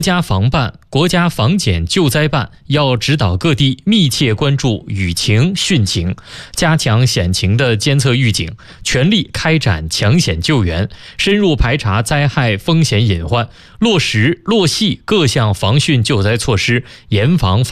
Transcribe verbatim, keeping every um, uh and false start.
国家防办、国家防检救灾办要指导各地密切关注雨情、汛情，加强险情的监测预警，全力开展抢险救援，深入排查灾害风险隐患，落实落细各项防汛救灾措施，严防